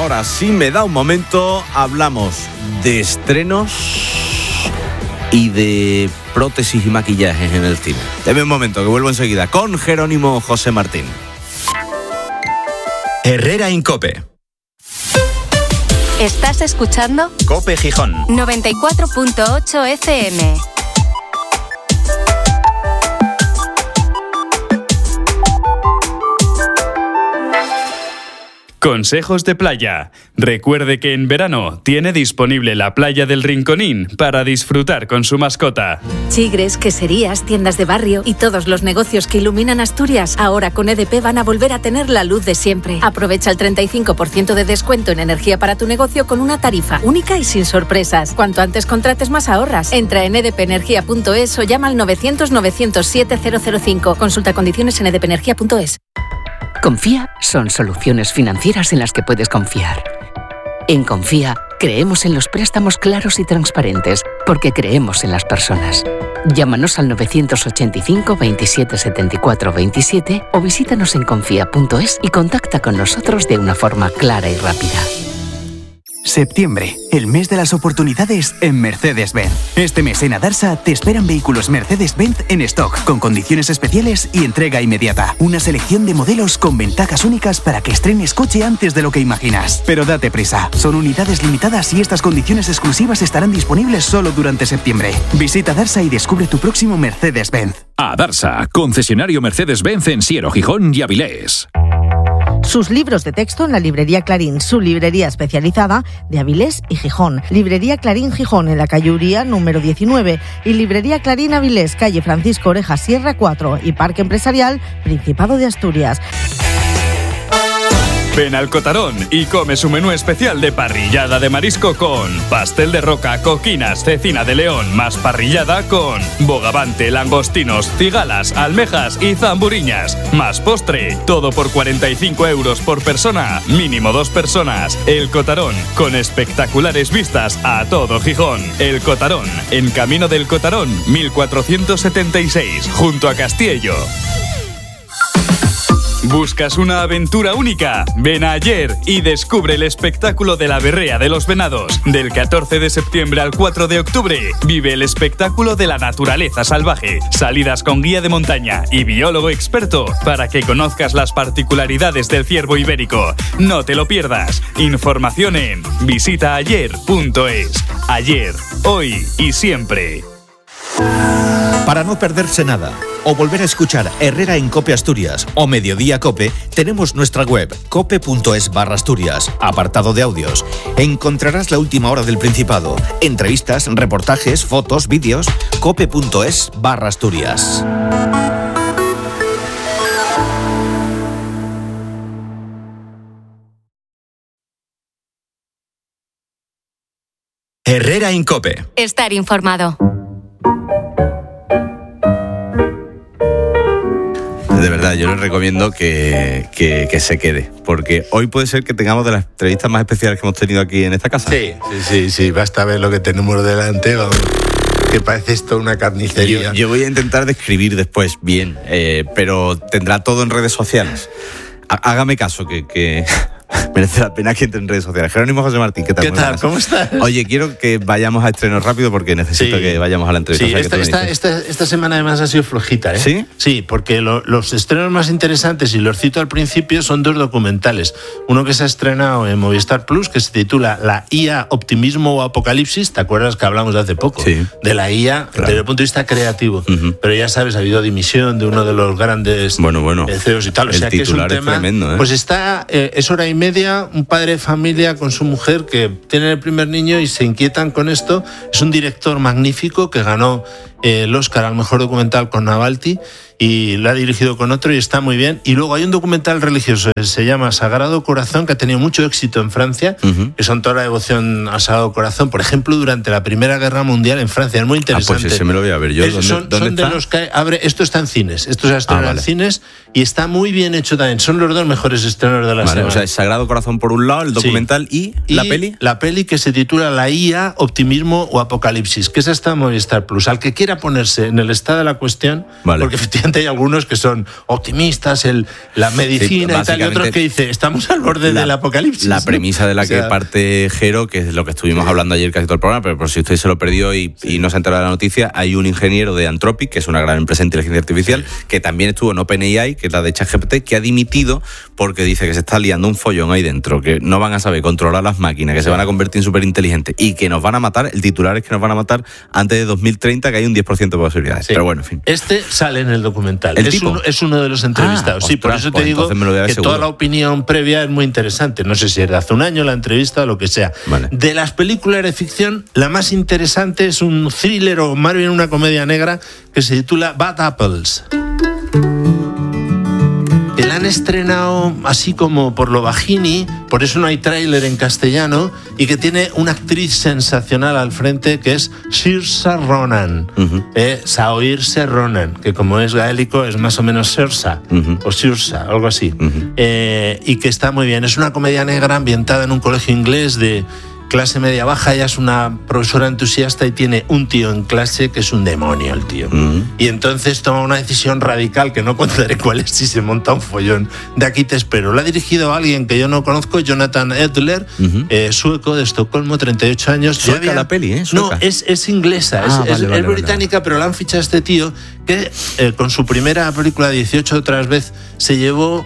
ahora, si me da un momento, hablamos de estrenos y de prótesis y maquillajes en el cine. Deme un momento, que vuelvo enseguida con Jerónimo José Martín. Herrera en COPE. ¿Estás escuchando? COPE Gijón. 94.8 FM. Consejos de playa. Recuerde que en verano tiene disponible la playa del Rinconín para disfrutar con su mascota. Chigres, queserías, tiendas de barrio y todos los negocios que iluminan Asturias ahora con EDP van a volver a tener la luz de siempre. Aprovecha el 35% de descuento en energía para tu negocio con una tarifa única y sin sorpresas. Cuanto antes contrates, más ahorras. Entra en edpenergia.es o llama al 900-907-005. Consulta condiciones en edpenergia.es. Confía son soluciones financieras en las que puedes confiar. En Confía, creemos en los préstamos claros y transparentes, porque creemos en las personas. Llámanos al 985 27 74 27 o visítanos en confía.es y contacta con nosotros de una forma clara y rápida. Septiembre, el mes de las oportunidades en Mercedes-Benz. Este mes en Adarsa te esperan vehículos Mercedes-Benz en stock, con condiciones especiales y entrega inmediata. Una selección de modelos con ventajas únicas para que estrenes coche antes de lo que imaginas. Pero date prisa, son unidades limitadas y estas condiciones exclusivas estarán disponibles solo durante septiembre. Visita Adarsa y descubre tu próximo Mercedes-Benz. Adarsa, concesionario Mercedes-Benz en Siero, Gijón y Avilés. Sus libros de texto en la librería Clarín, su librería especializada de Avilés y Gijón. Librería Clarín Gijón en la calle Uría número 19 y Librería Clarín Avilés, calle Francisco Oreja Sierra 4 y Parque Empresarial Principado de Asturias. Ven al Cotarón y come su menú especial de parrillada de marisco con pastel de roca, coquinas, cecina de león, más parrillada con bogavante, langostinos, cigalas, almejas y zamburiñas, más postre. Todo por 45 euros por persona, mínimo 2 personas. El Cotarón, con espectaculares vistas a todo Gijón. El Cotarón, en Camino del Cotarón, 1476, junto a Castiello. ¿Buscas una aventura única? Ven a Ayer y descubre el espectáculo de la Berrea de los Venados. Del 14 de septiembre al 4 de octubre, vive el espectáculo de la naturaleza salvaje. Salidas con guía de montaña y biólogo experto para que conozcas las particularidades del ciervo ibérico. No te lo pierdas. Información en visitaayer.es. Ayer, hoy y siempre. Para no perderse nada o volver a escuchar Herrera en COPE Asturias o Mediodía COPE, tenemos nuestra web cope.es/Asturias, apartado de audios. Encontrarás la última hora del Principado, entrevistas, reportajes, fotos, vídeos. cope.es/Asturias. Herrera en COPE. Estar informado. De verdad, yo les recomiendo que se quede, porque hoy puede ser que tengamos de las entrevistas más especiales que hemos tenido aquí en esta casa. Sí, basta ver lo que tenemos delante, vamos, que parece esto una carnicería. Yo voy a intentar describir después bien, pero tendrá todo en redes sociales. Hágame caso, que merece la pena que entre en redes sociales. Jerónimo José Martín, ¿qué tal? ¿Qué tal? ¿Cómo estás? Oye, quiero que vayamos a estrenos rápido porque necesito que vayamos a la entrevista. Sí, esta semana además ha sido flojita, ¿eh? ¿Sí? Sí, porque los estrenos más interesantes, y los cito al principio, son 2 documentales. Uno que se ha estrenado en Movistar Plus, que se titula La IA, Optimismo o Apocalipsis. ¿Te acuerdas que hablamos de hace poco? Sí. De la IA, claro, desde el punto de vista creativo. Uh-huh. Pero ya sabes, ha habido dimisión de uno de los grandes CEOs y tal. O sea que es un tema tremendo, ¿eh? Pues está, es hora y media, un padre de familia con su mujer que tienen el primer niño y se inquietan con esto. Es un director magnífico que ganó el Oscar al mejor documental con Navalny y lo ha dirigido con otro y está muy bien. Y luego hay un documental religioso que se llama Sagrado Corazón, que ha tenido mucho éxito en Francia, que son toda la devoción al Sagrado Corazón, por ejemplo, durante la Primera Guerra Mundial en Francia. Es muy interesante. Pues ese me lo voy a ver yo. ¿Dónde está? De los que abre, esto está en cines, esto se ha estrenado en cines y está muy bien hecho también. Son los 2 mejores estrenos de la semana. O sea, Sagrado Corazón por un lado, el documental, y la peli. La peli que se titula La IA, Optimismo o Apocalipsis, que esa está en Movistar Plus. Al que quiera ponerse en el estado de la cuestión, porque efectivamente obviamente hay algunos que son optimistas, la medicina y tal, y otros que dicen, estamos al borde del apocalipsis. La premisa de la que parte Jero, que es lo que estuvimos hablando ayer casi todo el programa, pero por si usted se lo perdió y no se ha enterado de la noticia, hay un ingeniero de Anthropic, que es una gran empresa de inteligencia artificial, que también estuvo en OpenAI, que es la de ChatGPT, que ha dimitido porque dice que se está liando un follón ahí dentro, que no van a saber controlar las máquinas, que se van a convertir en superinteligentes y que nos van a matar. El titular es que nos van a matar antes de 2030, que hay un 10% de posibilidades. Pero bueno, en fin. Este sale en el documental. Es uno de los entrevistados. Sí, por eso te digo que toda la opinión previa es muy interesante. No sé si es de hace un año la entrevista o lo que sea. Vale. De las películas de ficción, la más interesante es un thriller o más bien una comedia negra que se titula Bad Apples. Que la han estrenado así como por lo bajini, por eso no hay tráiler en castellano, y que tiene una actriz sensacional al frente que es Saoirse Ronan. Saoirse Ronan, que como es gaélico es más o menos Saoirse o Saoirse, algo así. Y que está muy bien. Es una comedia negra ambientada en un colegio inglés de clase media baja. Ella es una profesora entusiasta y tiene un tío en clase que es un demonio, el tío. Y entonces toma una decisión radical que no contaré cuál es si se monta un follón. De aquí te espero. La ha dirigido a alguien que yo no conozco, Jonathan Edler, sueco de Estocolmo, 38 años. ¿Sueca la peli, eh? ¿Sueca? No, es inglesa, es británica, pero la han fichado a este tío que con su primera película 18 otra vez se llevó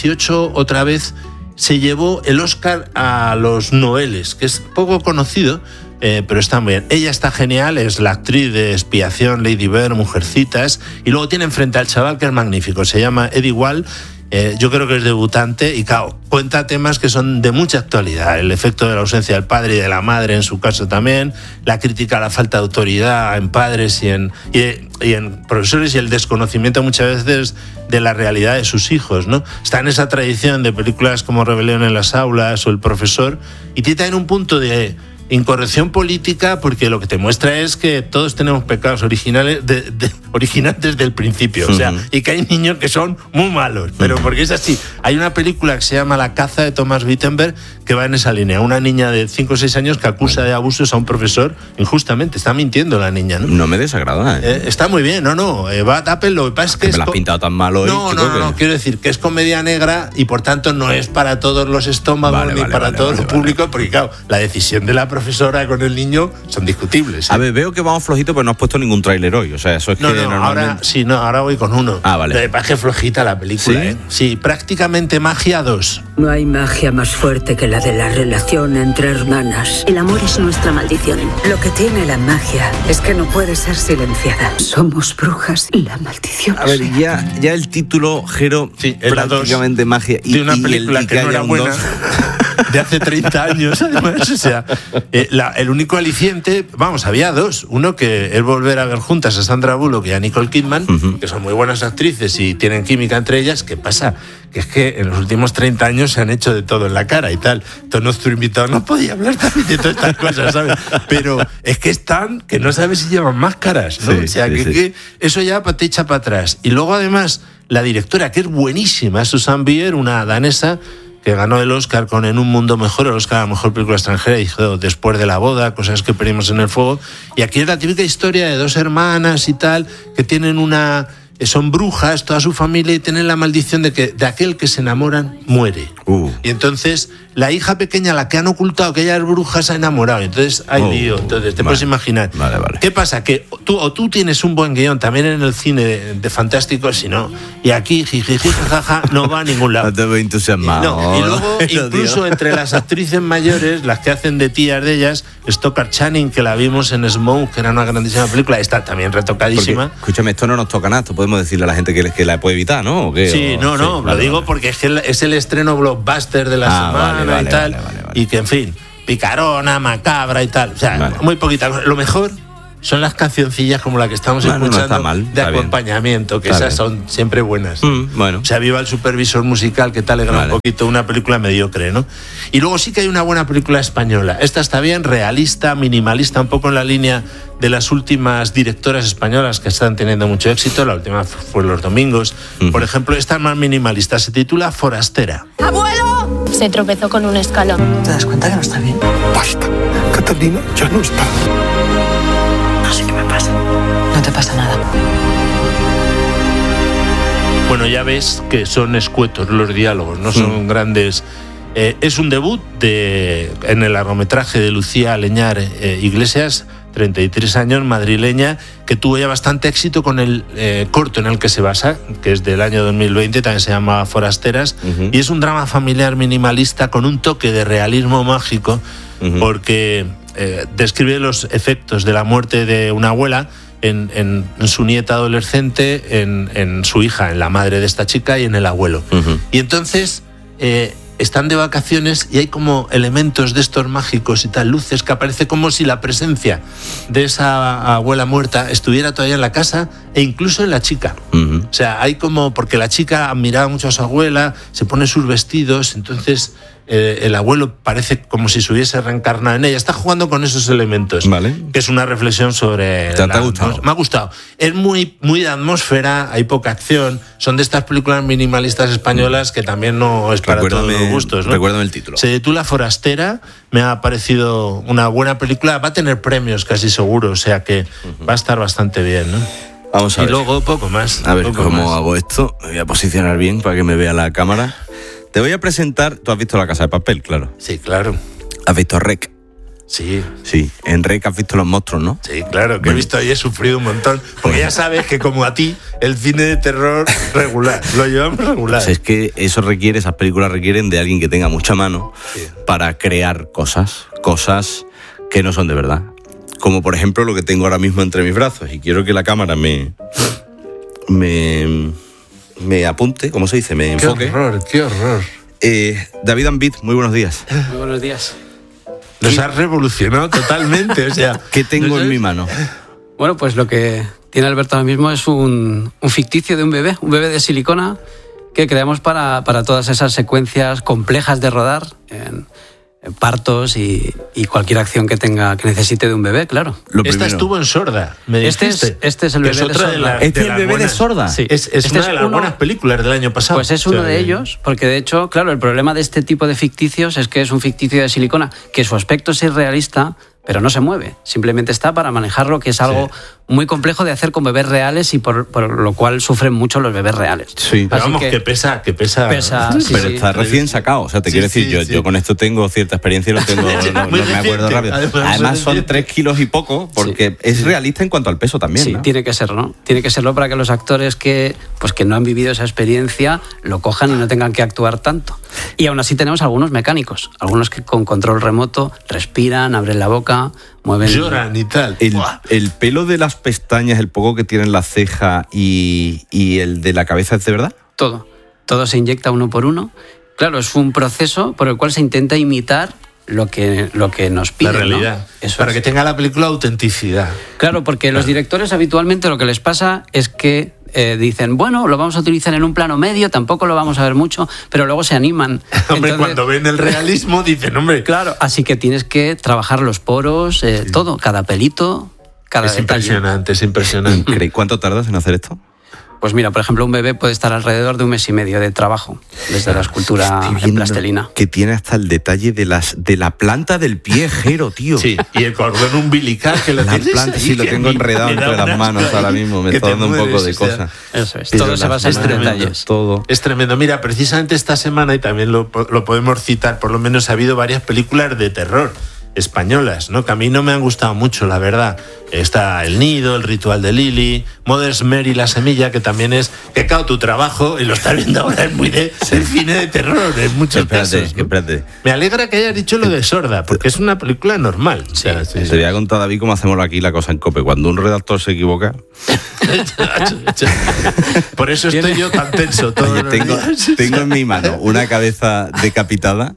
el Oscar a los Noeles, que es poco conocido, pero está muy bien. Ella está genial, es la actriz de Expiación, Lady Bird, Mujercitas, y luego tienen frente al chaval que es magnífico, se llama Eddie Wall. Yo creo que es debutante y claro, cuenta temas que son de mucha actualidad. El efecto de la ausencia del padre y de la madre en su caso también, la crítica a la falta de autoridad en padres y en profesores y el desconocimiento muchas veces de la realidad de sus hijos, ¿no? Está en esa tradición de películas como Rebelión en las aulas o El profesor, y tiene también un punto de incorrección política, porque lo que te muestra es que todos tenemos pecados originales originantes desde el principio, o sea, y que hay niños que son muy malos, pero porque es así. Hay una película que se llama La caza de Thomas Wittenberg que va en esa línea, una niña de 5 o 6 años que acusa de abusos a un profesor injustamente, está mintiendo la niña, ¿no? No me desagrada, está muy bien, Bad Apple, lo que pasa es que me la has pintado tan mal hoy. No, quiero decir que es comedia negra y por tanto no es para todos los estómagos ni para todo el público, porque claro, la decisión de la profesora con el niño son discutibles. A ver, veo que vamos flojitos, pero no has puesto ningún tráiler hoy. O sea, eso es normalmente... ahora voy con uno. Vale. Me parece flojita la película, ¿sí? Sí, prácticamente magia 2. No hay magia más fuerte que la de la relación entre hermanas. El amor es nuestra maldición. Lo que tiene la magia es que no puede ser silenciada. Somos brujas y la maldición. A ver, ya el título, Jero, prácticamente magia. De una película que no era buena. De hace 30 años, además. O sea, el único aliciente, había dos. Uno que es volver a ver juntas a Sandra Bullock y a Nicole Kidman, que son muy buenas actrices y tienen química entre ellas. ¿Qué pasa? Que es que en los últimos 30 años se han hecho de todo en la cara y tal. Entonces nuestro invitado no podía hablar también de todas estas cosas, ¿sabes? Pero es que están que no sabes si llevan máscaras, ¿no? Sí, o sea, que eso ya te echa para atrás. Y luego además la directora, que es buenísima, Susanne Bier, una danesa, que ganó el Oscar con En un mundo mejor, el Oscar a la mejor película extranjera, dijo Después de la boda, Cosas que perdimos en el fuego. Y aquí es la típica historia de dos hermanas y tal, que tienen son brujas, toda su familia, y tienen la maldición de aquel que se enamoran muere. Y entonces la hija pequeña, la que han ocultado que ella es bruja, se ha enamorado. Entonces hay lío. Entonces te puedes imaginar. Vale. ¿Qué pasa? Que tú tienes un buen guión también en el cine de fantásticos, si no. Y aquí, jiji, jajaja, no va a ningún lado. No te veo entusiasmado. No. Y luego, incluso entre las actrices mayores, las que hacen de tías de ellas, Stockard Channing, que la vimos en Smoke, que era una grandísima película, está también retocadísima. Porque, escúchame, esto no nos toca nada. Esto podemos decirle a la gente que la puede evitar, ¿no? ¿O qué? Sí, lo digo porque es el estreno blockbuster de la semana y tal. Vale. Y que, en fin, picarona, macabra y tal. O sea, muy poquita cosa. Lo mejor son las cancioncillas como la que estamos escuchando de acompañamiento, que esas son siempre buenas. O sea, viva el supervisor musical, que te alegra un poquito una película mediocre, ¿no? Y luego sí que hay una buena película española. Esta está bien, realista, minimalista, un poco en la línea de las últimas directoras españolas que están teniendo mucho éxito. La última fue Los Domingos. Por ejemplo, esta es más minimalista, se titula Forastera. ¡Abuelo! Se tropezó con un escalón. ¿Te das cuenta que no está bien? Basta, Catalina ya no está. No sé qué me pasa. No te pasa nada. Bueno, ya ves que son escuetos los diálogos, no son grandes. Es un debut en el largometraje de Lucía Leñar Iglesias, 33 años, madrileña, que tuvo ya bastante éxito con el corto en el que se basa, que es del año 2020, también se llama Forasteras, y es un drama familiar minimalista con un toque de realismo mágico, porque describe los efectos de la muerte de una abuela en su nieta adolescente, en su hija, en la madre de esta chica y en el abuelo. Y entonces están de vacaciones y hay como elementos de estos mágicos y tal, luces, que aparece como si la presencia de esa abuela muerta estuviera todavía en la casa e incluso en la chica. O sea, hay como, porque la chica admiraba mucho a su abuela, se pone sus vestidos, entonces el abuelo parece como si se hubiese reencarnado en ella. Está jugando con esos elementos, ¿vale? Que es una reflexión sobre... ¿Te ha gustado? Me ha gustado. Es muy de atmósfera, hay poca acción. Son de estas películas minimalistas españolas que también no es para todos los gustos, ¿no? Recuérdame el título. Se titula Forastera. Me ha parecido una buena película. Va a tener premios casi seguro, o sea que va a estar bastante bien, ¿no? Vamos a ver. Y luego poco más. A ver cómo hago esto. Me voy a posicionar bien para que me vea la cámara. Te voy a presentar... Tú has visto La Casa de Papel, claro. Sí, claro. ¿Has visto Rec? Sí. Sí, en Rec has visto Los Monstruos, ¿no? Sí, claro, que he visto y he sufrido un montón. Porque ya sabes que como a ti, el cine de terror regular, lo llevamos regular. Pues es que esas películas requieren de alguien que tenga mucha mano para crear cosas que no son de verdad. Como por ejemplo lo que tengo ahora mismo entre mis brazos. Y quiero que la cámara me apunte, ¿cómo se dice? Me enfoque. ¡Qué horror! David Ambit, muy buenos días. Muy buenos días. Nos has revolucionado totalmente, o sea... ¿Qué tengo en mi mano? Bueno, pues lo que tiene Alberto ahora mismo es un ficticio de un bebé de silicona que creamos para todas esas secuencias complejas de rodar en partos y cualquier acción que necesite de un bebé, claro. Esta estuvo en Sorda, me dijiste. Este es el bebé de Sorda. ¿Este es el bebé de Sorda? Sí. Es una de las buenas películas del año pasado. Pues es uno de ellos, porque de hecho, claro, el problema de este tipo de ficticios es que es un ficticio de silicona, que su aspecto es irrealista, pero no se mueve. Simplemente está para manejarlo, que es algo muy complejo de hacer con bebés reales y por lo cual sufren mucho los bebés reales. Sí, pero vamos, que pesa. Sí, pero está recién sacado. O sea, te quiero decir, yo con esto tengo cierta experiencia y no me acuerdo rápido. Además son 3 kilos y poco, porque es realista en cuanto al peso también, ¿no? Sí, tiene que serlo. Tiene que serlo para que los actores que no han vivido esa experiencia lo cojan y no tengan que actuar tanto. Y aún así tenemos algunos mecánicos, algunos que con control remoto respiran, abren la boca, mueven... Lloran y tal. El pelo de las pestañas, el poco que tienen la ceja y el de la cabeza, ¿es de verdad? Todo se inyecta uno por uno. Claro, es un proceso por el cual se intenta imitar lo que nos piden, la realidad, ¿no? Eso para que tenga la película autenticidad. Claro, porque los directores habitualmente lo que les pasa es que dicen, bueno, lo vamos a utilizar en un plano medio, tampoco lo vamos a ver mucho, pero luego se animan. Hombre, entonces, cuando ven el realismo dicen, hombre... Claro, así que tienes que trabajar los poros, todo, cada pelito, cada detalle. Es impresionante. ¿Cuánto tardas en hacer esto? Pues mira, por ejemplo, un bebé puede estar alrededor de 1 mes y medio de trabajo, desde la escultura en plastelina. Que tiene hasta el detalle de la planta del pie, Jero, tío. Sí, y el cordón umbilical que lo tienes. La planta, sí, lo tengo enredado entre las manos ahora mismo, me está dando un poco de cosas. Eso es, todo se basa en detalles. Todo. Es tremendo. Mira, precisamente esta semana, y también lo podemos citar, por lo menos ha habido varias películas de terror españolas, ¿no? Que a mí no me han gustado mucho, la verdad. Está El Nido, El Ritual de Lily, Mother's Mary, La Semilla, que también es, que claro, tu trabajo, y lo estás viendo ahora, es muy de cine de terror, en muchos casos, ¿no? Espérate. Me alegra que hayas dicho lo de Sorda, porque es una película normal. O sea, te voy a contar, David, cómo hacemos aquí la cosa en COPE. Cuando un redactor se equivoca... Por eso estoy yo tan tenso todo. Tengo en mi mano una cabeza decapitada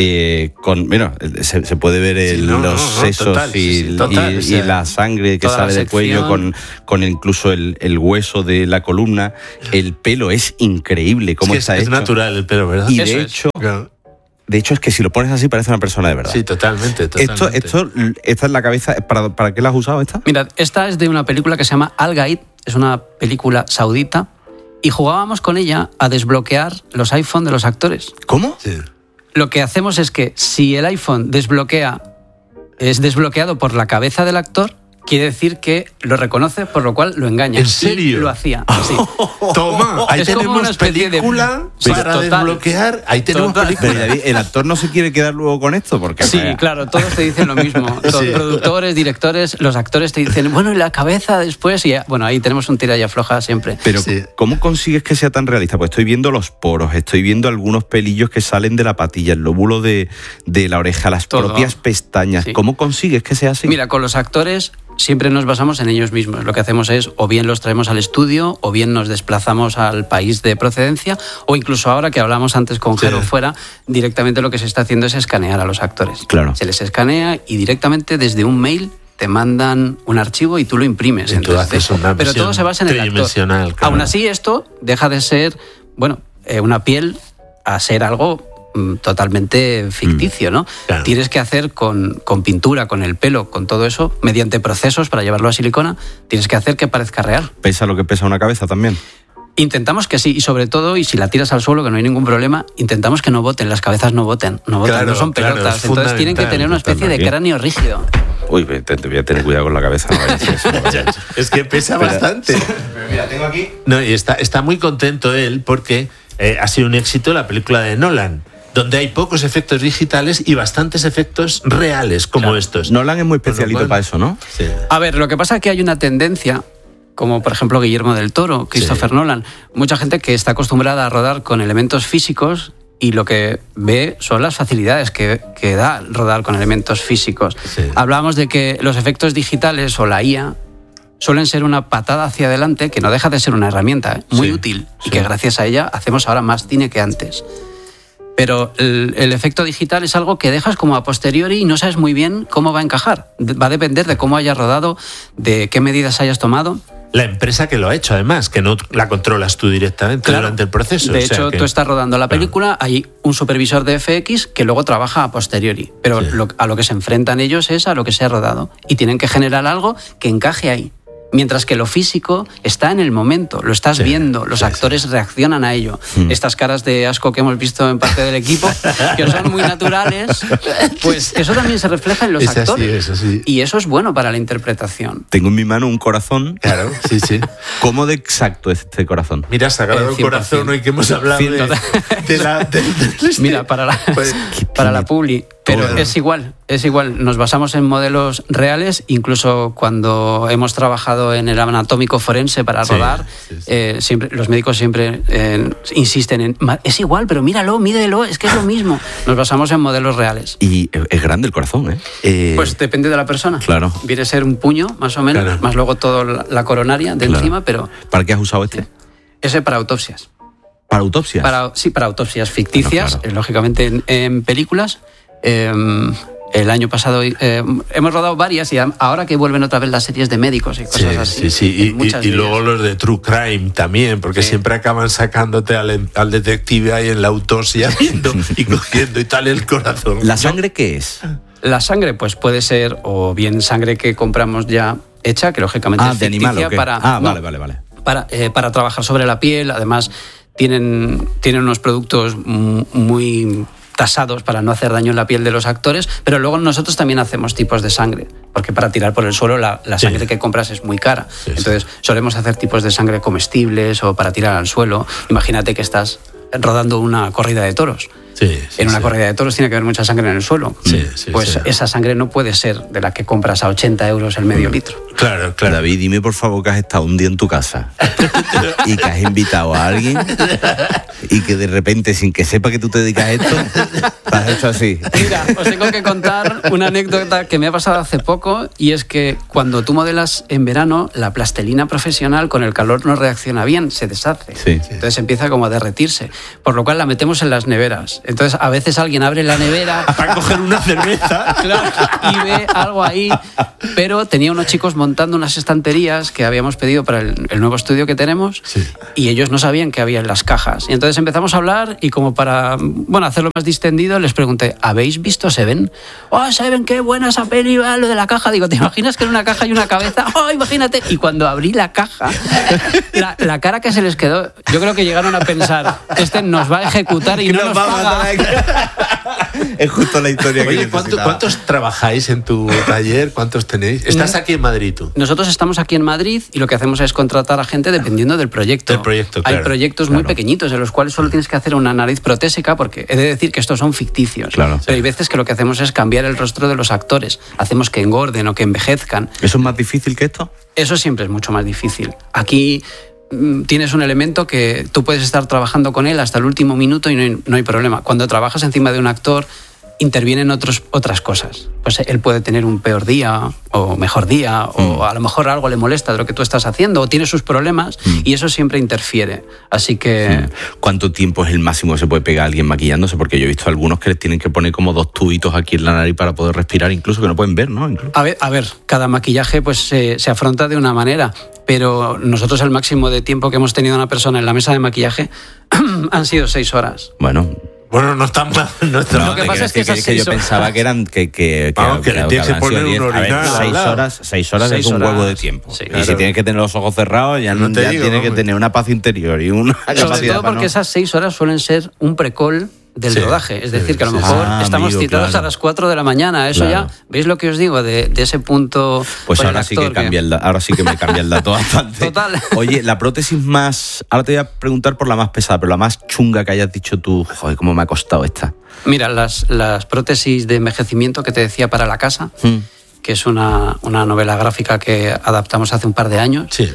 se puede ver los sesos y la sangre que sale del cuello con incluso el hueso de la columna. El pelo es increíble cómo está hecho. Es natural el pelo, ¿verdad? Y de hecho es que si lo pones así parece una persona de verdad. Sí, totalmente. Esta es la cabeza. ¿Para qué la has usado esta? Mira, esta es de una película que se llama Al Gaid, es una película saudita, y jugábamos con ella a desbloquear los iPhone de los actores. ¿Cómo? Sí. Lo que hacemos es que si el iPhone es desbloqueado por la cabeza del actor, quiere decir que lo reconoce, por lo cual lo engaña. ¿En serio? Y lo hacía. Sí. Toma, ahí es tenemos una especie película de... para total, desbloquear. Ahí tenemos película. Pero David, el actor no se quiere quedar luego con esto, porque sí, claro, todos te dicen lo mismo. Los productores, directores, los actores te dicen, bueno, y la cabeza después, y bueno, ahí tenemos un tira y afloja siempre. Pero ¿cómo consigues que sea tan realista? Pues estoy viendo los poros, estoy viendo algunos pelillos que salen de la patilla, el lóbulo de la oreja, las propias pestañas. Sí. ¿Cómo consigues que sea así? Mira, con los actores siempre nos basamos en ellos mismos. Lo que hacemos es o bien los traemos al estudio o bien nos desplazamos al país de procedencia o incluso ahora que hablamos antes con Jero fuera, directamente lo que se está haciendo es escanear a los actores. Claro. Se les escanea y directamente desde un mail te mandan un archivo y tú lo imprimes. Entonces, pero todo se basa en el actor. Claro. Aún así esto deja de ser, una piel a ser algo totalmente ficticio, ¿no? Claro. Tienes que hacer con pintura, con el pelo, con todo eso, mediante procesos para llevarlo a silicona, tienes que hacer que parezca real. ¿Pesa lo que pesa una cabeza también? Intentamos que sí, y sobre todo, y si la tiras al suelo, que no hay ningún problema, intentamos que no boten, las cabezas no boten, claro, no son pelotas, entonces tienen que tener una especie de cráneo rígido. Uy, te voy a tener cuidado con la cabeza. No es que pesa bastante. Sí. Pero mira, tengo aquí... No, y está muy contento él porque ha sido un éxito la película de Nolan, donde hay pocos efectos digitales y bastantes efectos reales como estos. Nolan es muy especialito para eso, ¿no? Sí. A ver, lo que pasa es que hay una tendencia, como por ejemplo Guillermo del Toro, Christopher Nolan, mucha gente que está acostumbrada a rodar con elementos físicos y lo que ve son las facilidades que da rodar con elementos físicos. Sí. Hablamos de que los efectos digitales o la IA suelen ser una patada hacia adelante que no deja de ser una herramienta muy útil y que gracias a ella hacemos ahora más cine que antes. Pero el efecto digital es algo que dejas como a posteriori y no sabes muy bien cómo va a encajar. Va a depender de cómo hayas rodado, de qué medidas hayas tomado. La empresa que lo ha hecho, además, que no la controlas tú directamente durante el proceso. De hecho, tú estás rodando la película, hay un supervisor de FX que luego trabaja a posteriori. Pero a lo que se enfrentan ellos es a lo que se ha rodado. Y tienen que generar algo que encaje ahí. Mientras que lo físico está en el momento, lo estás viendo, los actores reaccionan a ello. Estas caras de asco que hemos visto en parte del equipo, que son muy naturales, pues eso también se refleja en los actores. Así. Y eso es bueno para la interpretación. Tengo en mi mano un corazón. Claro, sí. ¿Cómo de exacto es este corazón? Mira, sagrado corazón, hoy que hemos hablado de la... Mira, para la publi. Pero es igual. Nos basamos en modelos reales, incluso cuando hemos trabajado en el anatómico forense para rodar, siempre, los médicos siempre insisten en, es igual, pero míralo, mídelo, es que es lo mismo. Nos basamos en modelos reales. Y es grande el corazón, ¿eh? Pues depende de la persona. Claro. Viene a ser un puño, más o menos, más luego toda la coronaria de encima, pero... ¿Para qué has usado este? Ese para autopsias. ¿Para autopsias? Para autopsias ficticias, lógicamente en películas. El año pasado hemos rodado varias y ahora que vuelven otra vez las series de médicos y cosas así. Sí. Y luego los de True Crime también, porque siempre acaban sacándote al detective ahí en la autopsia viendo y cogiendo y tal el corazón. ¿La sangre qué es? La sangre pues puede ser o bien sangre que compramos ya hecha, que lógicamente es ficticia, de animal, vale. Para trabajar sobre la piel. Además tienen unos productos muy tasados para no hacer daño en la piel de los actores, pero luego nosotros también hacemos tipos de sangre, porque para tirar por el suelo la sangre que compras es muy cara. Entonces solemos hacer tipos de sangre comestibles o para tirar al suelo. Imagínate que estás rodando una corrida de toros. En una corrida de toros tiene que haber mucha sangre en el suelo. Esa sangre no puede ser de la que compras a 80 euros el medio litro. Claro. David, dime por favor que has estado un día en tu casa y que has invitado a alguien y que de repente, sin que sepa que tú te dedicas a esto, te has hecho así. Mira, os tengo que contar una anécdota que me ha pasado hace poco, y es que cuando tú modelas en verano, la plastilina profesional con el calor no reacciona bien, se deshace. Entonces empieza como a derretirse, por lo cual la metemos en las neveras. Entonces a veces alguien abre la nevera para coger una cerveza y ve algo ahí, pero tenía unos chicos montando unas estanterías que habíamos pedido para el nuevo estudio que tenemos y ellos no sabían que había en las cajas. Y entonces empezamos a hablar y como para hacerlo más distendido les pregunté, ¿habéis visto Seven? ¡Oh, Seven, qué buena esa peli! Lo de la caja. Digo, ¿te imaginas que en una caja hay una cabeza? ¡Oh, imagínate! Y cuando abrí la caja, la cara que se les quedó, yo creo que llegaron a pensar, este nos va a ejecutar y no nos paga. Es justo la historia que Oye, ¿cuántos trabajáis en tu taller? ¿Cuántos tenéis? ¿Estás aquí en Madrid tú? Nosotros estamos aquí en Madrid y lo que hacemos es contratar a gente dependiendo del proyecto. Claro. Hay proyectos muy pequeñitos en los cuales solo tienes que hacer una nariz protésica, porque he de decir que estos son ficticios. Claro. Pero hay veces que lo que hacemos es cambiar el rostro de los actores. Hacemos que engorden o que envejezcan. ¿Eso es más difícil que esto? Eso siempre es mucho más difícil. Aquí tienes un elemento que tú puedes estar trabajando con él hasta el último minuto y no hay problema. Cuando trabajas encima de un actor, intervienen otras cosas. Pues él puede tener un peor día o mejor día, o a lo mejor algo le molesta de lo que tú estás haciendo, o tiene sus problemas, y eso siempre interfiere. Así que... ¿Cuánto tiempo es el máximo que se puede pegar a alguien maquillándose? Porque yo he visto algunos que les tienen que poner como 2 tubitos aquí en la nariz para poder respirar, incluso que no pueden ver, ¿no? Incluso. A ver, cada maquillaje pues se afronta de una manera, pero nosotros el máximo de tiempo que hemos tenido una persona en la mesa de maquillaje han sido 6 horas. Bueno, no está mal. Lo que pasa es que yo pensaba que eran que le tienes que poner un orinal. 6 horas es un huevo de tiempo. Sí, y claro. si tienes que tener los ojos cerrados, ya tienes que tener una paz interior y una capacidad. Sobre todo porque esas 6 horas suelen ser un precol del rodaje. Es decir, que a lo mejor estamos citados a las 4 de la mañana. Eso ya, ¿veis lo que os digo de ese punto? Pues ahora sí que ahora sí que me cambia el dato bastante. Total. Oye, la prótesis más... Ahora te voy a preguntar por la más pesada, pero la más chunga que hayas dicho tú. Joder, cómo me ha costado esta. Mira, las prótesis de envejecimiento que te decía para la casa, que es una novela gráfica que adaptamos hace un par de años. Sí.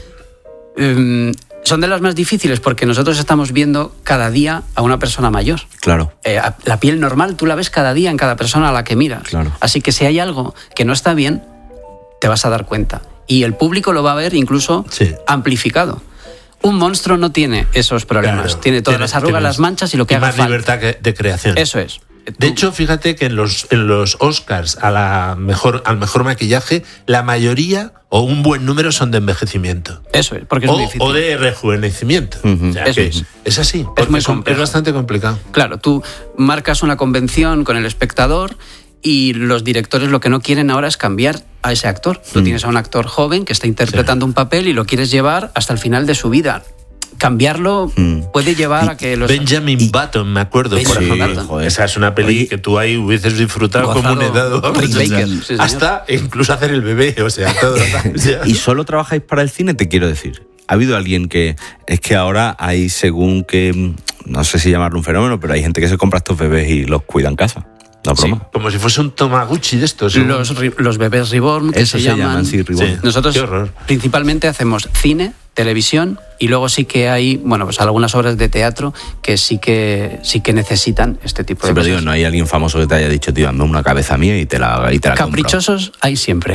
Son de las más difíciles porque nosotros estamos viendo cada día a una persona mayor. Claro. La piel normal tú la ves cada día en cada persona a la que miras. Claro. Así que si hay algo que no está bien, te vas a dar cuenta. Y el público lo va a ver incluso amplificado. Un monstruo no tiene esos problemas. Claro. Tiene todas las arrugas, las manchas y lo que haga falta. Más libertad de creación. Eso es. De hecho, fíjate que en los Oscars al mejor maquillaje, la mayoría o un buen número son de envejecimiento. Eso es, porque es muy difícil. O de rejuvenecimiento. O sea, es así, porque es bastante complicado. Claro, tú marcas una convención con el espectador y los directores lo que no quieren ahora es cambiar a ese actor. Tú tienes a un actor joven que está interpretando un papel y lo quieres llevar hasta el final de su vida. Cambiarlo puede llevar a que los... Benjamin Button, me acuerdo, por ejemplo. Esa es una peli que tú ahí hubieses disfrutado como un helado. Rick Baker, hasta incluso hacer el bebé, o sea, todo. ¿Y solo trabajáis para el cine? Te quiero decir. ¿Ha habido alguien que... Es que ahora hay según que... No sé si llamarlo un fenómeno, pero hay gente que se compra estos bebés y los cuida en casa. No, sí, como si fuese un Tamagotchi de estos. Los bebés Reborn, que eso se llaman. Sí, Reborn. Sí. Nosotros principalmente hacemos cine, televisión, y luego sí que hay, bueno, pues algunas obras de teatro que sí que necesitan este tipo de cosas. Pero digo, no hay alguien famoso que te haya dicho, tío, dame una cabeza mía y te la Caprichosos compro. Hay siempre.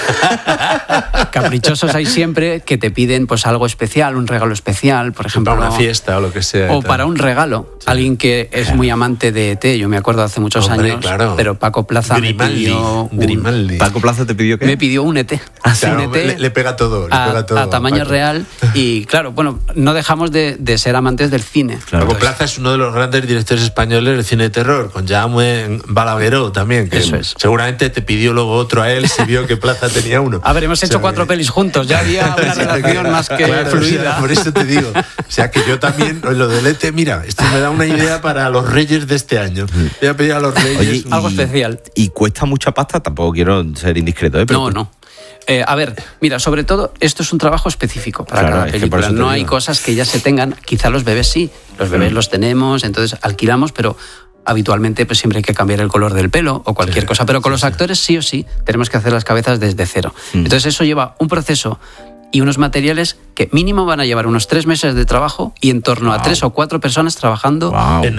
Caprichosos hay siempre que te piden pues algo especial, un regalo especial, por ejemplo. Para una fiesta o lo que sea. O para un regalo. Sí. Alguien que es muy amante de ET, yo me acuerdo hace muchos años, claro. Pero Paco Plaza Grimaldi. me pidió... ¿Paco Plaza te pidió qué? Me pidió un ET. Claro, un ET le pega todo. A tamaño real. Y claro, bueno, no dejamos de ser amantes del cine. Claro. Paco Plaza es uno de los grandes directores españoles del cine de terror, con Jaume Balagueró también, que eso es. Seguramente te pidió luego otro a él si vio que Plaza tenía uno. A ver, hemos hecho 4 pelis juntos, ya había una relación más que fluida. O sea, por eso te digo. O sea, que yo también, lo del ET, mira, esto me da una idea para los Reyes de este año. Voy a pedir a los Reyes... Oye, algo especial. ¿Y cuesta mucha pasta? Tampoco quiero ser indiscreto, ¿eh? Pero no. A ver, mira, sobre todo, esto es un trabajo específico para cada película. No hay cosas que ya se tengan. Quizá los bebés sí. Los bebés los tenemos, entonces alquilamos, pero habitualmente pues siempre hay que cambiar el color del pelo o cualquier cosa. Pero con los actores sí o sí tenemos que hacer las cabezas desde cero. Entonces eso lleva un proceso y unos materiales que mínimo van a llevar unos 3 meses de trabajo y en torno a 3 o 4 personas trabajando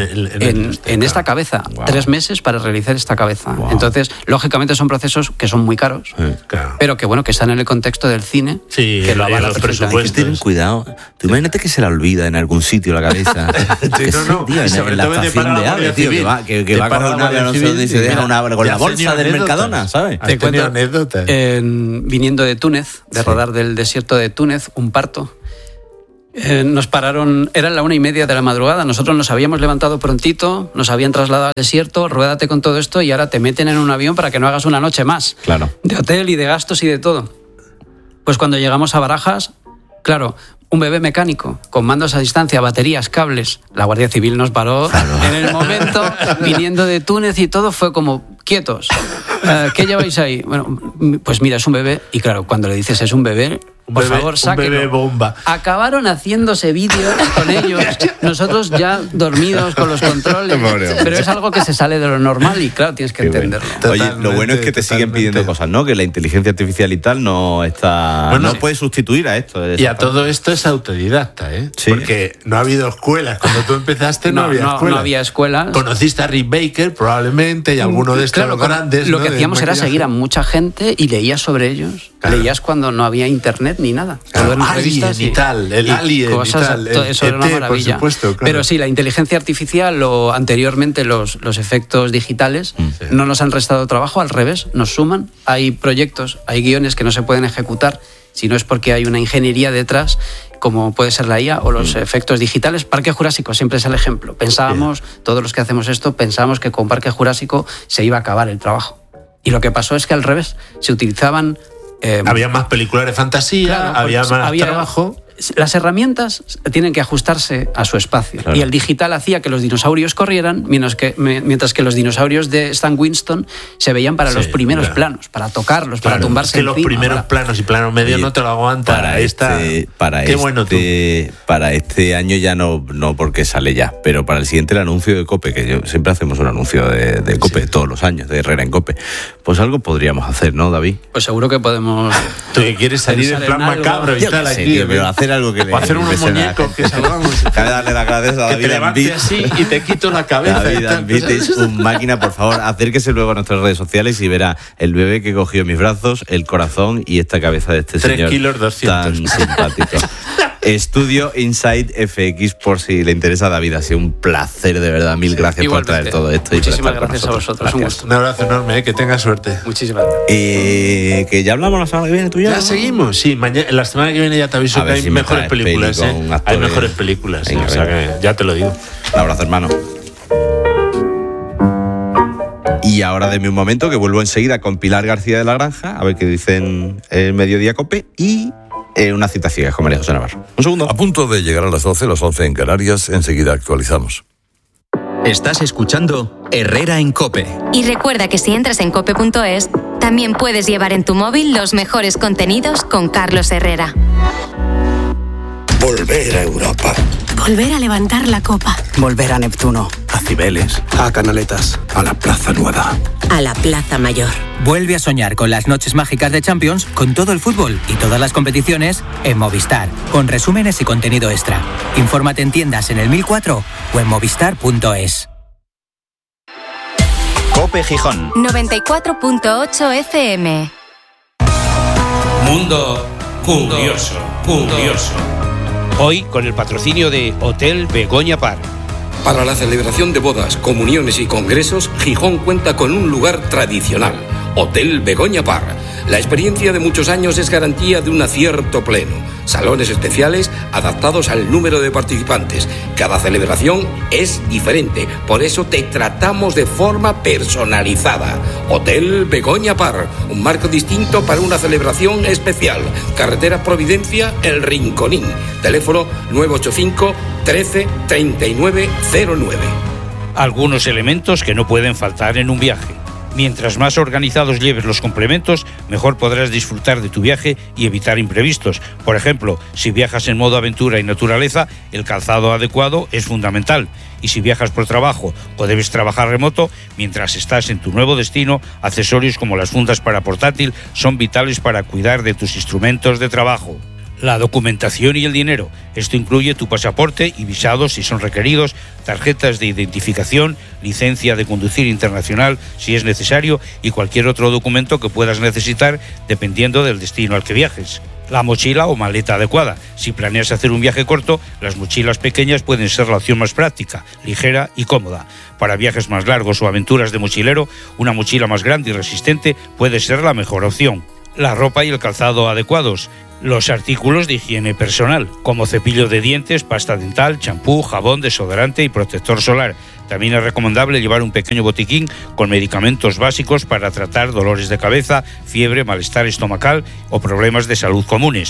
en esta cabeza. 3 meses para realizar esta cabeza. Entonces, lógicamente son procesos que son muy caros, pero que bueno, que están en el contexto del cine, que lo avala perfectamente. Ten cuidado. Tú imagínate que se la olvida en algún sitio la cabeza. En la estación de AVE, tío, que va con un AVE, no sé dónde, y se deja con la bolsa del Mercadona, ¿sabes? Te cuento anécdotas. Viniendo de Túnez, de rodar del desierto de Túnez, un parto. Nos pararon, eran la 1:30 de la madrugada, nosotros nos habíamos levantado prontito, nos habían trasladado al desierto, ruédate con todo esto y ahora te meten en un avión para que no hagas una noche más. Claro. De hotel y de gastos y de todo. Pues cuando llegamos a Barajas, claro, un bebé mecánico, con mandos a distancia, baterías, cables. La Guardia Civil nos paró en el momento, viniendo de Túnez y todo, fue como, quietos. ¿Qué lleváis ahí? Bueno, pues mira, es un bebé. Y claro, cuando le dices es un bebé, por favor, sáquenlo. Un bebé bomba. Acabaron haciéndose vídeos con ellos, nosotros ya dormidos con los controles, pero es algo que se sale de lo normal y claro, tienes que entenderlo. Oye, lo bueno es que te siguen pidiendo cosas, ¿no? Que la inteligencia artificial y tal no está... Bueno, no puede sustituir a esto. Y a todo esto es autodidacta, ¿eh? Sí. Porque no ha habido escuelas. Cuando tú empezaste no había escuelas. No había escuelas. Conociste a Rick Baker probablemente y alguno de estos grandes. Lo que hacíamos era seguir a mucha gente y leías sobre ellos. Claro. Leías cuando no había internet ni nada. Claro, Alien y tal, el Alien cosas, y tal. Eso era una maravilla. Por supuesto, claro. Pero sí, la inteligencia artificial o anteriormente los efectos digitales no nos han restado trabajo, al revés, nos suman. Hay proyectos, hay guiones que no se pueden ejecutar si no es porque hay una ingeniería detrás, como puede ser la IA o los efectos digitales. Parque Jurásico siempre es el ejemplo. Pensábamos, todos los que hacemos esto, pensábamos que con Parque Jurásico se iba a acabar el trabajo. Y lo que pasó es que al revés, se utilizaban... había más películas de fantasía, claro, había más trabajo. Las herramientas tienen que ajustarse a su espacio. Claro. Y el digital hacía que los dinosaurios corrieran, mientras que los dinosaurios de Stan Winston se veían para los primeros planos, para tocarlos, para tumbarse encima. Es que los primeros planos y plano medio no te lo aguantan. Para este año ya no porque sale ya, pero para el siguiente el anuncio de COPE, que siempre hacemos un anuncio de COPE todos los años, de Herrera en COPE. Pues algo podríamos hacer, ¿no, David? Pues seguro que podemos... Tú que quieres salir en plan macabro y tal aquí, pero hacer algo que o hacer unos muñecos que salgamos. Darle la cabeza a David. Que te levantes así y te quito la cabeza. David Ambit es un máquina, por favor, acérquese luego a nuestras redes sociales y verá el bebé que cogió en mis brazos, el corazón y esta cabeza de este 3 señor kilos 200. Tan simpático. Estudio Inside FX, por si le interesa a David. Ha sido un placer, de verdad. Mil gracias por traer todo esto. Muchísimas gracias a vosotros. Gracias. Un gusto. Un abrazo enorme, que tengas suerte. Muchísimas gracias. Que ya hablamos la semana que viene, tú ya. Ya seguimos, sí. La semana que viene ya te aviso que hay mejores películas. Hay mejores películas. Venga, o sea que ya te lo digo. Un abrazo, hermano. Y ahora deme un momento que vuelvo enseguida con Pilar García de la Granja, a ver qué dicen el Mediodía COPE y una cita ciega con María José Navarro. Un segundo. A punto de llegar a las 12, las 11 en Canarias, enseguida actualizamos. Estás escuchando Herrera en COPE. Y recuerda que si entras en cope.es, también puedes llevar en tu móvil los mejores contenidos con Carlos Herrera. Volver a Europa. Volver a levantar la copa. Volver a Neptuno. A Cibeles. A Canaletas. A la Plaza Nueva. A la Plaza Mayor. Vuelve a soñar con las noches mágicas de Champions, con todo el fútbol y todas las competiciones en Movistar, con resúmenes y contenido extra. Infórmate en tiendas en el 1004 o en movistar.es. COPE Gijón 94.8 FM. Mundo curioso. Hoy con el patrocinio de Hotel Begoña Park. Para la celebración de bodas, comuniones y congresos, Gijón cuenta con un lugar tradicional, Hotel Begoña Park. La experiencia de muchos años es garantía de un acierto pleno. Salones especiales adaptados al número de participantes. Cada celebración es diferente, por eso te tratamos de forma personalizada. Hotel Begoña Park, un marco distinto para una celebración especial. Carretera Providencia, El Rinconín. Teléfono 985 13 39 09. Algunos elementos que no pueden faltar en un viaje. Mientras más organizados lleves los complementos, mejor podrás disfrutar de tu viaje y evitar imprevistos. Por ejemplo, si viajas en modo aventura y naturaleza, el calzado adecuado es fundamental. Y si viajas por trabajo o debes trabajar remoto, mientras estás en tu nuevo destino, accesorios como las fundas para portátil son vitales para cuidar de tus instrumentos de trabajo. La documentación y el dinero. Esto incluye tu pasaporte y visados si son requeridos, tarjetas de identificación, licencia de conducir internacional si es necesario y cualquier otro documento que puedas necesitar dependiendo del destino al que viajes. La mochila o maleta adecuada. Si planeas hacer un viaje corto, las mochilas pequeñas pueden ser la opción más práctica, ligera y cómoda. Para viajes más largos o aventuras de mochilero, una mochila más grande y resistente puede ser la mejor opción. La ropa y el calzado adecuados. Los artículos de higiene personal, como cepillo de dientes, pasta dental, champú, jabón, desodorante y protector solar. También es recomendable llevar un pequeño botiquín con medicamentos básicos para tratar dolores de cabeza, fiebre, malestar estomacal o problemas de salud comunes.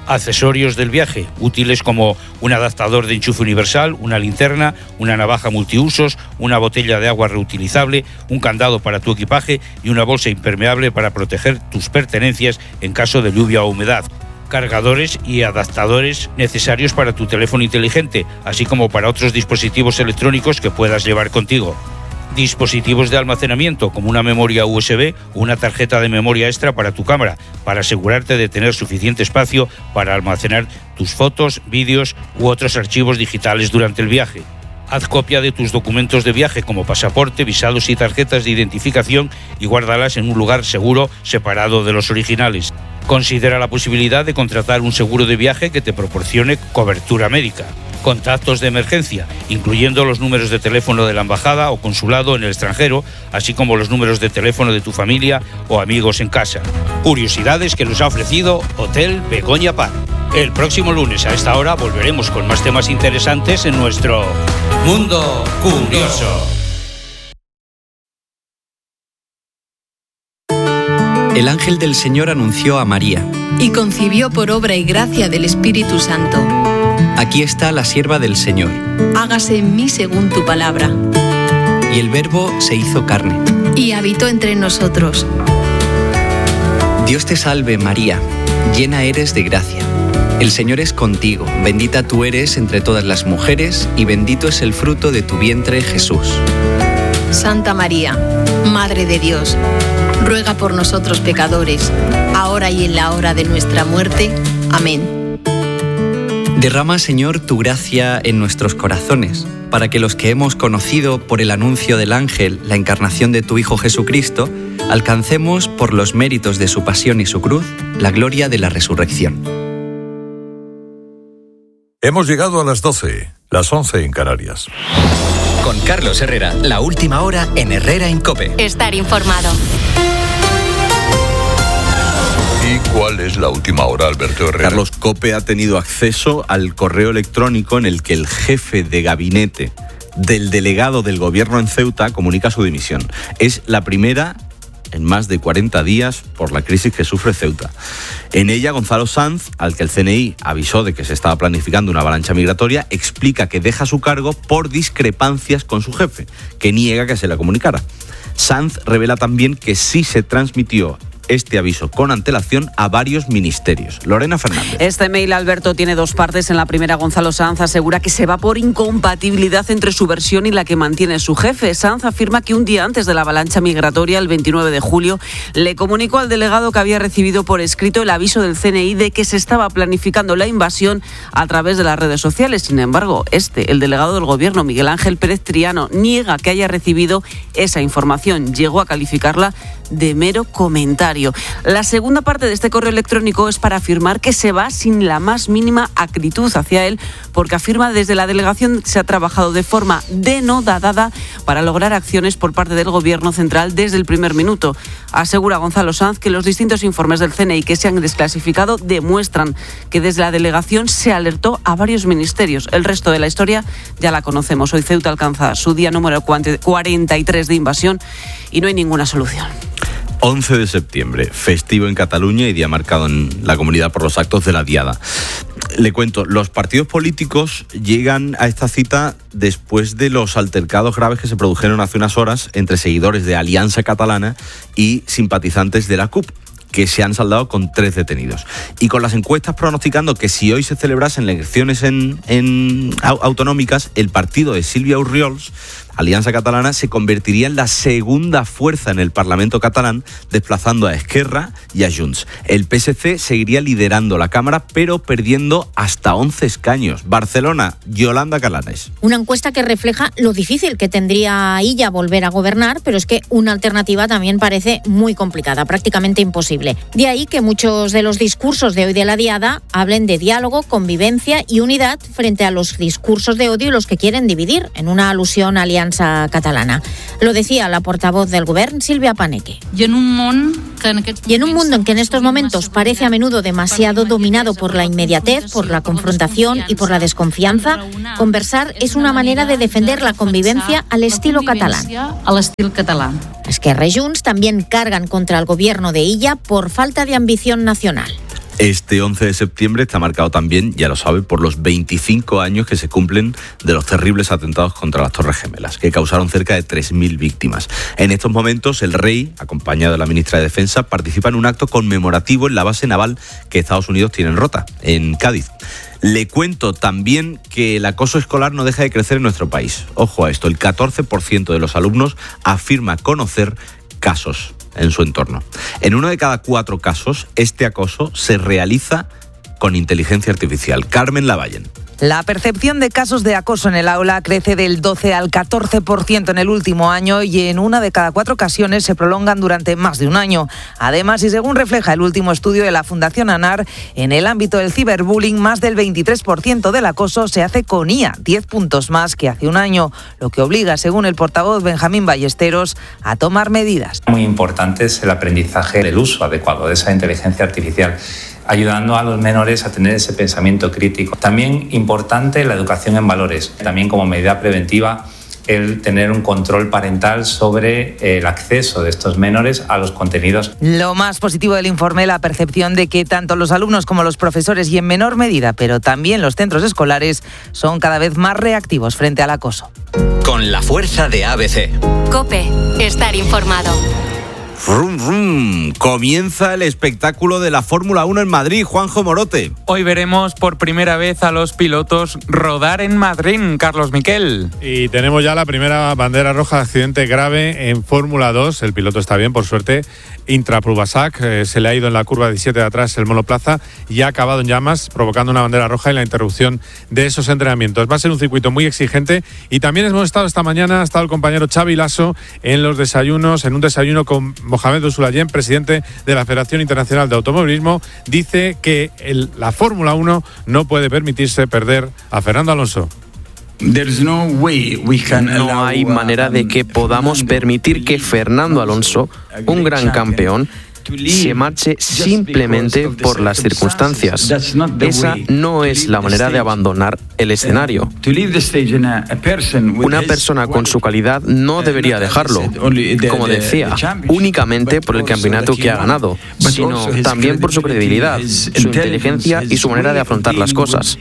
Accesorios del viaje, útiles como un adaptador de enchufe universal, una linterna, una navaja multiusos, una botella de agua reutilizable, un candado para tu equipaje y una bolsa impermeable para proteger tus pertenencias en caso de lluvia o humedad. Cargadores y adaptadores necesarios para tu teléfono inteligente, así como para otros dispositivos electrónicos que puedas llevar contigo. Dispositivos de almacenamiento como una memoria USB o una tarjeta de memoria extra para tu cámara, para asegurarte de tener suficiente espacio para almacenar tus fotos, vídeos u otros archivos digitales durante el viaje. Haz copia de tus documentos de viaje como pasaporte, visados y tarjetas de identificación y guárdalas en un lugar seguro separado de los originales. Considera la posibilidad de contratar un seguro de viaje que te proporcione cobertura médica. Contactos de emergencia, incluyendo los números de teléfono de la embajada o consulado en el extranjero, así como los números de teléfono de tu familia o amigos en casa. Curiosidades que nos ha ofrecido Hotel Begoña Park. El próximo lunes a esta hora volveremos con más temas interesantes en nuestro Mundo Curioso. El ángel del Señor anunció a María. Y concibió por obra y gracia del Espíritu Santo. Aquí está la sierva del Señor. Hágase en mí según tu palabra. Y el Verbo se hizo carne. Y habitó entre nosotros. Dios te salve, María, llena eres de gracia. El Señor es contigo, bendita tú eres entre todas las mujeres, y bendito es el fruto de tu vientre, Jesús. Santa María, Madre de Dios, ruega por nosotros pecadores, ahora y en la hora de nuestra muerte. Amén. Derrama, Señor, tu gracia en nuestros corazones, para que los que hemos conocido por el anuncio del ángel la encarnación de tu Hijo Jesucristo, alcancemos por los méritos de su pasión y su cruz la gloria de la resurrección. Hemos llegado a las 12, las 11 en Canarias. Con Carlos Herrera, la última hora en Herrera en COPE. Estar informado. ¿Y cuál es la última hora, Alberto Herrera? Carlos, COPE ha tenido acceso al correo electrónico en el que el jefe de gabinete del delegado del gobierno en Ceuta comunica su dimisión. Es la primera en más de 40 días por la crisis que sufre Ceuta. En ella, Gonzalo Sanz, al que el CNI avisó de que se estaba planificando una avalancha migratoria, explica que deja su cargo por discrepancias con su jefe, que niega que se la comunicara. Sanz revela también que sí se transmitió este aviso con antelación a varios ministerios. Lorena Fernández. Este mail, Alberto, tiene dos partes. En la primera, Gonzalo Sanz asegura que se va por incompatibilidad entre su versión y la que mantiene su jefe. Sanz afirma que un día antes de la avalancha migratoria, el 29 de julio, le comunicó al delegado que había recibido por escrito el aviso del CNI de que se estaba planificando la invasión a través de las redes sociales. Sin embargo, el delegado del gobierno, Miguel Ángel Pérez Triano, niega que haya recibido esa información. Llegó a calificarla de mero comentario. La segunda parte de este correo electrónico es para afirmar que se va sin la más mínima acritud hacia él, porque afirma desde la delegación que se ha trabajado de forma denodada para lograr acciones por parte del gobierno central desde el primer minuto. Asegura Gonzalo Sanz que los distintos informes del CNI que se han desclasificado demuestran que desde la delegación se alertó a varios ministerios. El resto de la historia ya la conocemos. Hoy Ceuta alcanza su día número 43 de invasión y no hay ninguna solución. 11 de septiembre, festivo en Cataluña y día marcado en la comunidad por los actos de la Diada. Le cuento, los partidos políticos llegan a esta cita después de los altercados graves que se produjeron hace unas horas entre seguidores de Alianza Catalana y simpatizantes de la CUP, que se han saldado con 3 detenidos. Y con las encuestas pronosticando que si hoy se celebrasen las elecciones en autonómicas, el partido de Sílvia Orriols, Alianza Catalana, se convertiría en la segunda fuerza en el Parlamento catalán, desplazando a Esquerra y a Junts. El PSC seguiría liderando la Cámara, pero perdiendo hasta 11 escaños. Barcelona, Yolanda Calanes. Una encuesta que refleja lo difícil que tendría ella volver a gobernar, pero es que una alternativa también parece muy complicada, prácticamente imposible. De ahí que muchos de los discursos de hoy de la Diada hablen de diálogo, convivencia y unidad frente a los discursos de odio y los que quieren dividir, en una alusión a Alianza Catalana. Lo decía la portavoz del Govern, Sílvia Paneque. Y en un mundo en que en estos momentos parece a menudo demasiado dominado por la inmediatez, por la confrontación y por la desconfianza, conversar es una manera de defender la convivencia al estilo catalán. Esquerra y Junts también cargan contra el gobierno de Illa por falta de ambición nacional. Este 11 de septiembre está marcado también, ya lo sabe, por los 25 años que se cumplen de los terribles atentados contra las Torres Gemelas, que causaron cerca de 3.000 víctimas. En estos momentos, el rey, acompañado de la ministra de Defensa, participa en un acto conmemorativo en la base naval que Estados Unidos tiene en Rota, en Cádiz. Le cuento también que el acoso escolar no deja de crecer en nuestro país. Ojo a esto, el 14% de los alumnos afirma conocer casos en su entorno. En 1 de cada 4 casos, este acoso se realiza con inteligencia artificial. Carmen Lavallen. La percepción de casos de acoso en el aula crece del 12 al 14% en el último año y en 1 de cada 4 ocasiones se prolongan durante más de un año. Además, y según refleja el último estudio de la Fundación ANAR, en el ámbito del ciberbullying, más del 23% del acoso se hace con IA, 10 puntos más que hace un año, lo que obliga, según el portavoz Benjamín Ballesteros, a tomar medidas. Muy importante es el aprendizaje del uso adecuado de esa inteligencia artificial, ayudando a los menores a tener ese pensamiento crítico. También importante la educación en valores, también como medida preventiva el tener un control parental sobre el acceso de estos menores a los contenidos. Lo más positivo del informe, la percepción de que tanto los alumnos como los profesores y en menor medida, pero también los centros escolares, son cada vez más reactivos frente al acoso. Con la fuerza de ABC. COPE, estar informado. Rum, rum. Comienza el espectáculo de la Fórmula 1 en Madrid. Juanjo Morote. Hoy veremos por primera vez a los pilotos rodar en Madrid, Carlos Miquel. Y tenemos ya la primera bandera roja de accidente grave en Fórmula 2. El piloto está bien, por suerte. Intra-Prubasac, se le ha ido en la curva 17 de atrás el monoplaza y ha acabado en llamas, provocando una bandera roja y la interrupción de esos entrenamientos. Va a ser un circuito muy exigente y también hemos estado esta mañana, ha estado el compañero Xavi Lasso en los desayunos, en un desayuno con Mohamed Ousoulayem, presidente de la Federación Internacional de Automovilismo. Dice que la Fórmula 1 no puede permitirse perder a Fernando Alonso. No hay manera de que podamos permitir que Fernando Alonso, un gran campeón, se marche simplemente por las circunstancias. Esa no es la manera de abandonar el escenario. Una persona con su calidad no debería dejarlo, como decía, únicamente por el campeonato que ha ganado, sino también por su credibilidad, su inteligencia y su manera de afrontar las cosas.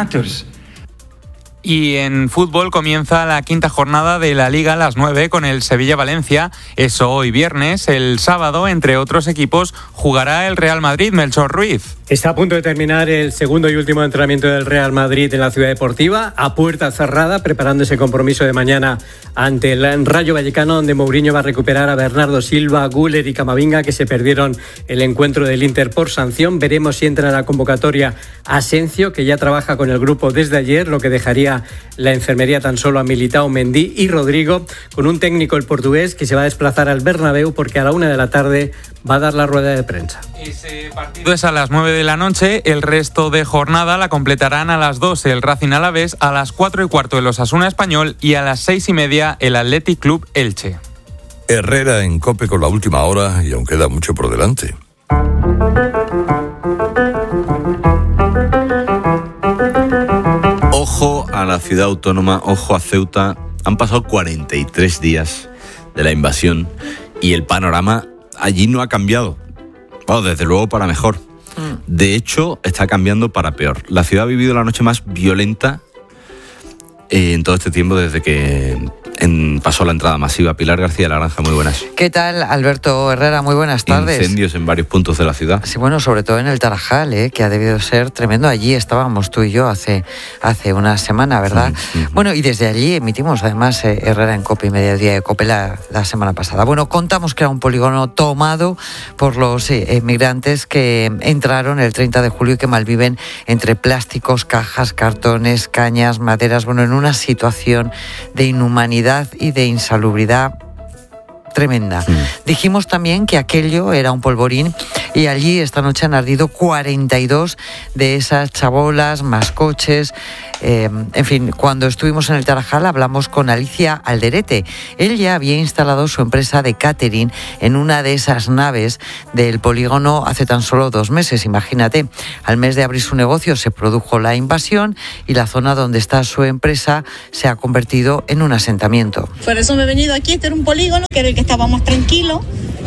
Y en fútbol comienza la quinta jornada de la Liga a las 9 con el Sevilla-Valencia. Eso hoy viernes. El sábado, entre otros equipos, jugará el Real Madrid. Melchor Ruiz. Está a punto de terminar el segundo y último entrenamiento del Real Madrid en la Ciudad Deportiva, a puerta cerrada, preparando ese compromiso de mañana ante el Rayo Vallecano, donde Mourinho va a recuperar a Bernardo Silva, Güler y Camavinga, que se perdieron el encuentro del Inter por sanción. Veremos si entra en la convocatoria Asensio, que ya trabaja con el grupo desde ayer, lo que dejaría la enfermería tan solo a Militao, Mendy y Rodrigo, con un técnico, el portugués, que se va a desplazar al Bernabéu porque a la 1 de la tarde va a dar la rueda de prensa. Ese partido es a las 9 de la noche. El resto de jornada la completarán a las 2 el Racing Alavés, a las 4:15 el Osasuna Español y a las 6:30 el Athletic Club Elche. Herrera en COPE con la última hora y aún queda mucho por delante. Ojo a la ciudad autónoma, ojo a Ceuta. Han pasado 43 días de la invasión y el panorama allí no ha cambiado. Bueno, desde luego para mejor. De hecho, está cambiando para peor. La ciudad ha vivido la noche más violenta en todo este tiempo desde que pasó la entrada masiva. Pilar García de la Granja, muy buenas. ¿Qué tal, Alberto Herrera? Muy buenas tardes. Incendios en varios puntos de la ciudad. Sí, bueno, sobre todo en el Tarajal, que ha debido ser tremendo. Allí estábamos tú y yo hace una semana, ¿verdad? Bueno, y desde allí emitimos además Herrera en COPE y Mediodía de COPE la semana pasada. Bueno, contamos que era un polígono tomado por los inmigrantes que entraron el 30 de julio y que malviven entre plásticos, cajas, cartones, cañas, maderas, bueno, en una situación de inhumanidad y de insalubridad tremenda. Dijimos también que aquello era un polvorín y allí esta noche han ardido 42 de esas chabolas, más coches. En fin, cuando estuvimos en el Tarajal hablamos con Alicia Alderete. Ella había instalado su empresa de catering en una de esas naves del polígono hace tan solo 2 meses, imagínate. Al mes de abrir su negocio se produjo la invasión y la zona donde está su empresa se ha convertido en un asentamiento. Por eso me he venido aquí, este era un polígono que era el que estaba más tranquilo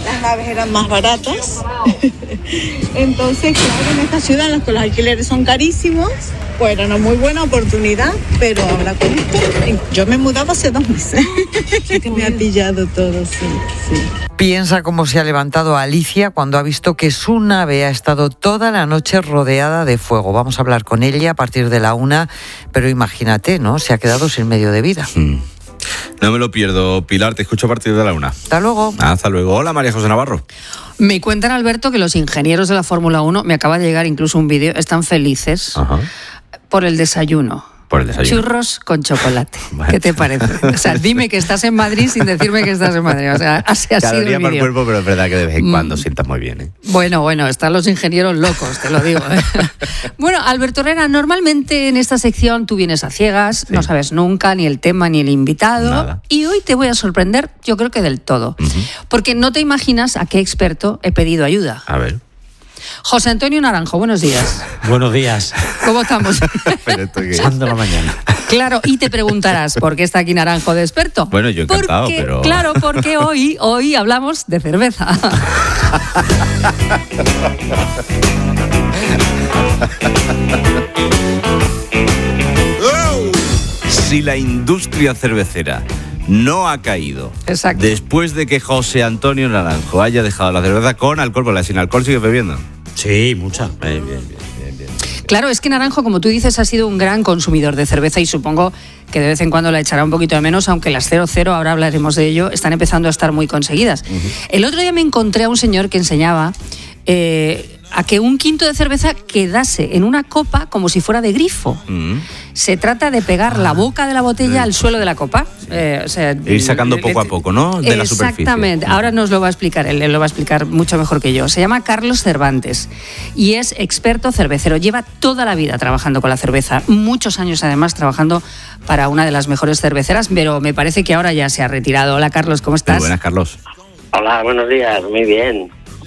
las naves eran más baratas. Entonces, claro, en esta ciudad los alquileres son carísimos. Pues era una muy buena oportunidad, pero ahora con esto, yo me he mudado hace 2 meses. Me ha pillado todo, sí. Piensa cómo se ha levantado Alicia cuando ha visto que su nave ha estado toda la noche rodeada de fuego. Vamos a hablar con ella a partir de la 1, pero imagínate, ¿no? Se ha quedado sin medio de vida. No me lo pierdo, Pilar, te escucho a partir de la 1. Hasta luego. Hasta luego. Hola, María José Navarro. Me cuentan, Alberto, que los ingenieros de la Fórmula 1, me acaba de llegar incluso un vídeo, están felices por el desayuno. Churros con chocolate. Bueno. ¿Qué te parece? O sea, dime que estás en Madrid sin decirme que estás en Madrid. O sea, así ha sido el vídeo. Cada día por cuerpo, pero es verdad que de vez en cuando sientas muy bien, ¿eh? Bueno, están los ingenieros locos, te lo digo. Bueno, Alberto Herrera, normalmente en esta sección tú vienes a ciegas, no sabes nunca ni el tema ni el invitado. Nada. Y hoy te voy a sorprender, yo creo que del todo. Porque no te imaginas a qué experto he pedido ayuda. A ver. José Antonio Naranjo, buenos días. Buenos días. ¿Cómo estamos? Pasando la mañana. Claro, y te preguntarás, ¿por qué está aquí Naranjo de experto? Bueno, yo encantado, pero... Claro, porque hoy hablamos de cerveza. Si la industria cervecera no ha caído después de que José Antonio Naranjo haya dejado la cerveza con alcohol, porque la sin alcohol sigue bebiendo. Sí, mucha. Bien. Claro, es que Naranjo, como tú dices, ha sido un gran consumidor de cerveza y supongo que de vez en cuando la echará un poquito de menos, aunque las 00, ahora hablaremos de ello, están empezando a estar muy conseguidas. El otro día me encontré a un señor que enseñaba a que un quinto de cerveza quedase en una copa como si fuera de grifo. Se trata de pegar la boca de la botella al suelo de la copa. Ir sacando poco a poco, ¿no? De la superficie. Exactamente. Ahora nos lo va a explicar él lo va a explicar mucho mejor que yo. Se llama Carlos Cervantes y es experto cervecero. Lleva toda la vida trabajando con la cerveza, muchos años además trabajando para una de las mejores cerveceras, pero me parece que ahora ya se ha retirado. Hola, Carlos, ¿cómo estás? Muy buenas, Carlos. Hola, buenos días, muy bien.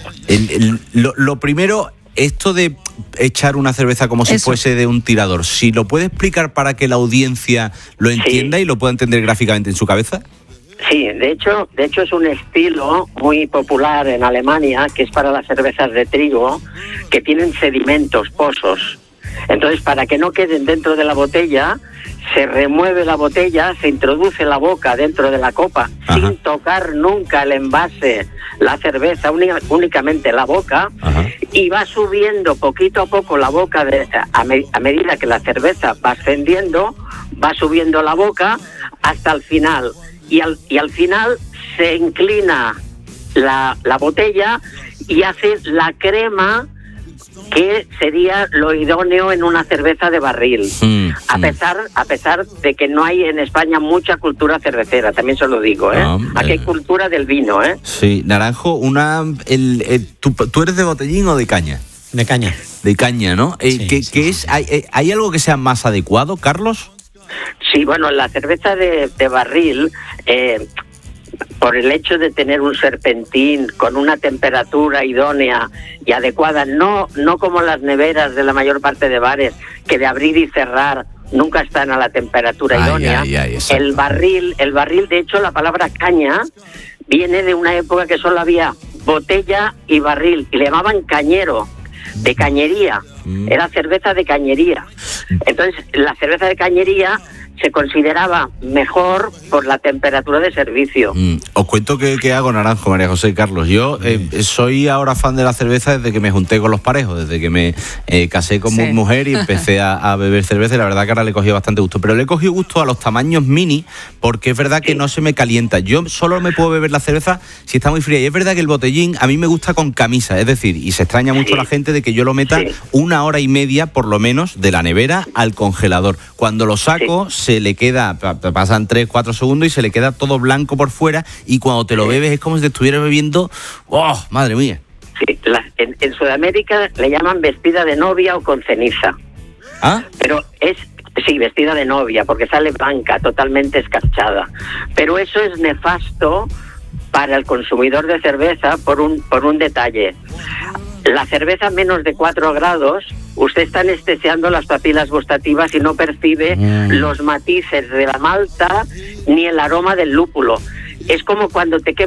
Lo primero, esto de echar una cerveza como si fuese de un tirador, si lo puede explicar para que la audiencia lo entienda y lo pueda entender gráficamente en su cabeza. Sí, de hecho es un estilo muy popular en Alemania, que es para las cervezas de trigo, que tienen sedimentos, pozos. Entonces, para que no queden dentro de la botella, se remueve la botella, se introduce la boca dentro de la copa, sin tocar nunca el envase, la cerveza, únicamente la boca, y va subiendo poquito a poco la boca, a medida que la cerveza va ascendiendo, va subiendo la boca hasta el final. Y al final se inclina la botella y hace la crema, que sería lo idóneo en una cerveza de barril, a pesar de que no hay en España mucha cultura cervecera, también se lo digo, aquí hay cultura del vino, Sí, Naranjo, ¿tú eres de botellín o de caña? De caña. De caña, ¿no? ¿Qué es? ¿Hay algo que sea más adecuado, Carlos? Sí, bueno, la cerveza de barril, por el hecho de tener un serpentín con una temperatura idónea y adecuada, no como las neveras de la mayor parte de bares, que de abrir y cerrar nunca están a la temperatura idónea. El barril, de hecho, la palabra caña viene de una época que solo había botella y barril, y le llamaban cañero, de cañería. Era cerveza de cañería. Entonces, la cerveza de cañería se consideraba mejor por la temperatura de servicio. Os cuento que hago, Naranjo, María José y Carlos. Yo soy ahora fan de la cerveza desde que me junté con los parejos, desde que me casé con mi mujer y empecé a beber cerveza, y la verdad que ahora le he cogido bastante gusto. Pero le he cogido gusto a los tamaños mini, porque es verdad que no se me calienta. Yo solo me puedo beber la cerveza si está muy fría. Y es verdad que el botellín a mí me gusta con camisa, es decir, y se extraña mucho la gente de que yo lo meta 1 hora y media, por lo menos, de la nevera al congelador. Cuando lo saco, se le queda, pasan 3-4 segundos y se le queda todo blanco por fuera, y cuando te lo bebes es como si te estuvieras bebiendo, ¡oh, madre mía! Sí, en Sudamérica le llaman vestida de novia o con ceniza. ¿Ah? Pero sí, vestida de novia, porque sale blanca, totalmente escarchada. Pero eso es nefasto para el consumidor de cerveza por un detalle. La cerveza a menos de 4 grados, usted está anestesiando las papilas gustativas y no percibe los matices de la malta ni el aroma del lúpulo. Es como cuando te quemas